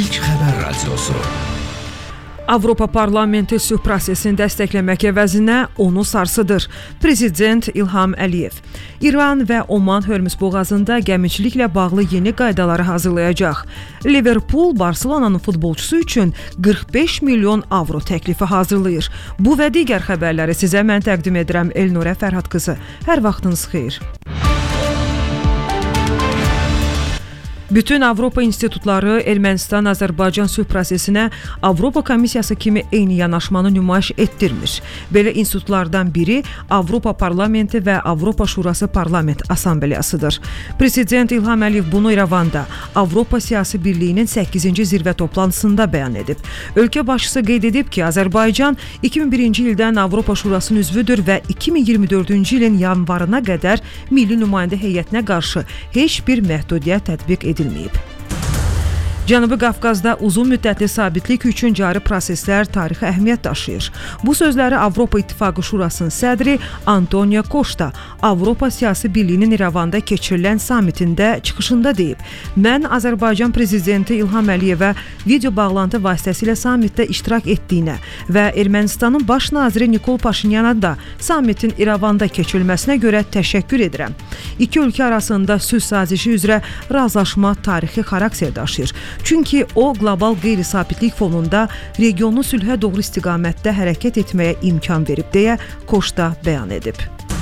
İlk Xəbər Radiosu. Avropa Parlamenti sülh prosesini dəstəkləmək əvəzinə onu sarsıdır. Prezident İlham Əliyev İran və Oman Hörmüz boğazında gəmiçiliklə bağlı yeni qaydaları hazırlayacaq. Liverpool Barcelona'nın futbolçusu üçün 45 milyon avro təklifi hazırlayır. Bu və digər xəbərləri sizə mən təqdim edirəm Elnurə Fərhad qızı. Hər vaxtınız xeyir. Bütün Avropa institutları Ermənistan-Azərbaycan sülh prosesinə Avropa Komissiyası kimi eyni yanaşmanı nümayiş etdirmir. Belə institutlardan biri Avropa Parlamenti və Avropa Şurası Parlament Assambleyasıdır. Prezident İlham Əliyev bunu İrəvanda Avropa Siyasi Birliyinin 8-ci zirvə toplantısında bəyan edib. Ölkə başçısı qeyd edib ki, Azərbaycan 2001-ci ildən Avropa Şurasının üzvüdür və 2024-cü ilin yanvarına qədər Milli Nümayəndə Heyətinə qarşı heç bir məhdudiyyət tətbiq edilməyib. Cənubi Qafqazda uzun müddətli sabitlik üçün cari proseslər tarixi əhəmiyyət daşıyır. Bu sözləri Avropa İttifaqı Şurasının sədri Antonio Costa Avropa Siyasi Birliyinin İrəvanda keçirilən samitində çıxışında deyib. Mən Azərbaycan Prezidenti İlham Əliyevə video bağlantı vasitəsilə samitdə iştirak etdiyinə və Ermənistanın baş naziri Nikol Paşinyana da samitin İrəvanda keçirilməsinə görə təşəkkür edirəm. İki ölkə arasında sülh sazişi üzrə razılaşma tarixi xarakter daşıyır. Çünki o, qlobal qeyri-sabitlik fonunda regionu sülhə doğru istiqamətdə hərəkət etməyə imkan verib, deyə Costa bəyan edib.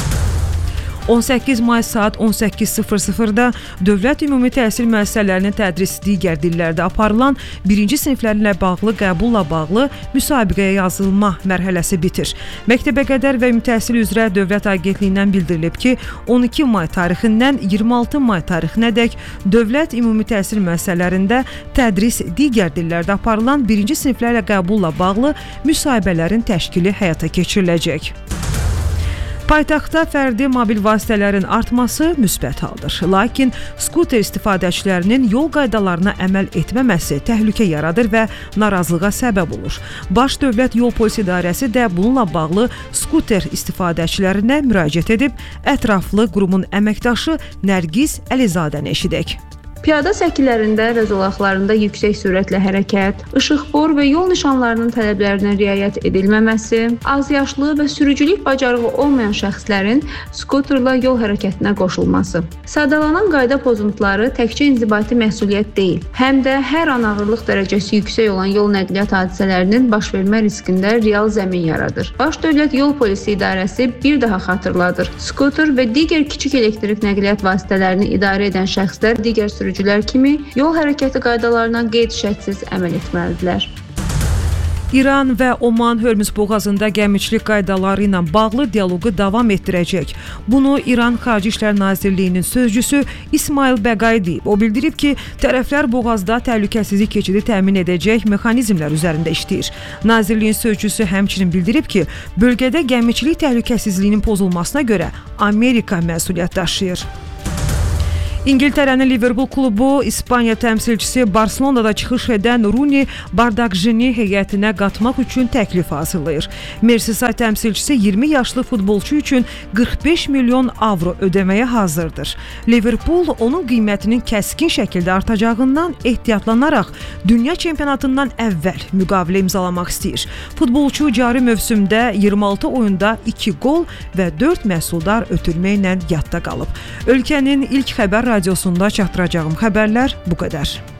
18 may saat 18:00-da Dövlət Ümumi Təhsil Müəssisələrinin tədrisi digər dillərdə aparılan birinci siniflərlə bağlı qəbulla bağlı müsabiqəyə yazılma mərhələsi bitir. Məktəbəqədər və ümumi təhsil üzrə Dövlət Agentliyindən bildirilib ki, 12 may tarixindən 26 may tarixinədək Dövlət Ümumi Təhsil Müəssisələrində tədris digər dillərdə aparılan birinci siniflərlə qəbulla bağlı müsahibələrin təşkili həyata keçiriləcək. Paytaxtda fərdi mobil vasitələrin artması müsbət haldır. Lakin skuter istifadəçilərinin yol qaydalarına əməl etməməsi təhlükə yaradır və narazılığa səbəb olur. Baş Dövlət Yol Polisi İdarəsi də bununla bağlı skuter istifadəçilərinə müraciət edib, ətraflı qurumun əməkdaşı Nərgiz Əlizadəni eşidək. Piyada səkilərində və zolaqlarında yüksək sürətlə hərəkət, işıqfor və yol nişanlarının tələblərinə riayət edilməməsi, azyaşlı və sürücülük bacarığı olmayan şəxslərin skuterla yol hərəkətinə qoşulması. Sadalanan qayda pozuntuları təkcə inzibati məsuliyyət deyil, həm də hər an ağırlıq dərəcəsi yüksək olan yol nəqliyyat hadisələrinin baş vermə riskində real zəmin yaradır. Baş Dövlət Yol Polisi İdarəsi bir daha xatırladır. Skuter və digər kiçik elektrik nəqliyyat vasitələrini idarə edən şəxslər digər sürücülər kimi yol hərəkəti qaydalarına qeyd-şərtsiz əməl etməlidirlər. İran və Oman Hörmüz boğazında gəmiçilik qaydaları ilə bağlı dialoqu davam etdirəcək. Bunu İran Xarici İşlər Nazirliyinin sözcüsü İsmail Bəqai deyib. O bildirib ki, tərəflər boğazda təhlükəsizlik keçidi təmin edəcək mexanizmlər üzərində işləyir. Nazirliyin sözcüsü həmçinin bildirib ki, bölgədə gəmiçilik təhlükəsizliyinin pozulmasına görə Amerika məsuliyyət daşıyır. İngiltərənin Liverpool klubu İspaniya təmsilçisi Barcelona'da çıxış edən Runi Bardakjini heyətinə qatmaq üçün təklif hazırlayır. Merseyside təmsilçisi 20 yaşlı futbolçu üçün 45 milyon avro ödəməyə hazırdır. Liverpool onun qiymətinin kəskin şəkildə artacağından ehtiyatlanaraq dünya çempionatından əvvəl müqavilə imzalamaq istəyir. Futbolçu cari mövsümdə 26 oyunda 2 qol və 4 məhsuldar ötürməklə yadda qalıb. Ölkənin ilk xəbər radiosunda çatdıracağım xəbərlər bu qədər.